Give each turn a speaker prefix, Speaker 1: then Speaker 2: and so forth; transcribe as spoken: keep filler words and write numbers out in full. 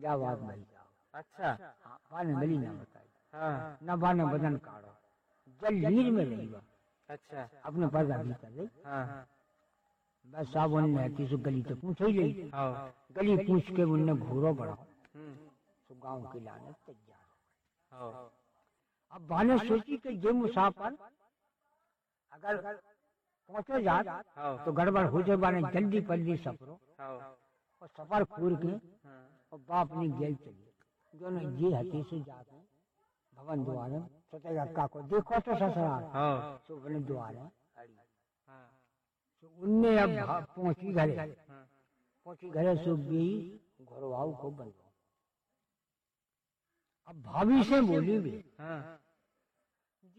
Speaker 1: जाओ आप भाई जाओ।
Speaker 2: अच्छा।
Speaker 1: हाँ, बाने गली ना बताई,
Speaker 2: हाँ।
Speaker 1: न बाने बदन काढ़ो, जल नीर में रही बा।
Speaker 2: अच्छा।
Speaker 1: अपने पर्दा भीतर रही।
Speaker 2: हाँ।
Speaker 1: बस साहब उनने किसी गली तो पूछ ही ली।
Speaker 2: हाँ।
Speaker 1: गली पूछ के उनने घूरो बढ़ाओ
Speaker 2: हम्म।
Speaker 1: तो गांव के लाने तैयार हो।
Speaker 2: हाँ।
Speaker 1: अब बाने सोची कि ये मुसाफिर अगर पहुंचो जात
Speaker 2: हाँ।
Speaker 1: तो गड़बड़ हो जाए, बाने जल्दी पल्ली सफरो
Speaker 2: हाँ।
Speaker 1: और सफर खूर के
Speaker 2: हाँ।
Speaker 1: और बाप ने गेल चली जो ने ये हती से जाके भवन द्वार सोचेगा का को देखो तो ससुराल।
Speaker 2: हाँ।
Speaker 1: तो बने द्वार है अड़ी।
Speaker 2: हाँ।
Speaker 1: तो उनने अब पहुंची घरे,
Speaker 2: हाँ।
Speaker 1: पहुंची घरे सो भी घरवाऊ को बंद। अब भाभी से बोली भी
Speaker 2: हाँ।